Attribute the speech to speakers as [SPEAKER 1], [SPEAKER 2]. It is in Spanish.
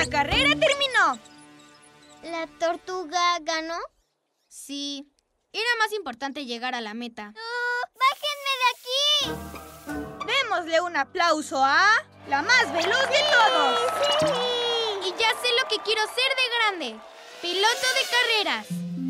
[SPEAKER 1] La carrera terminó.
[SPEAKER 2] ¿La tortuga ganó?
[SPEAKER 3] Sí, era más importante llegar a la meta.
[SPEAKER 2] ¡Bájenme de aquí!
[SPEAKER 1] Démosle un aplauso a la más veloz de todos.
[SPEAKER 2] ¡Sí!
[SPEAKER 3] Y ya sé lo que quiero ser de grande. ¡Piloto de carreras!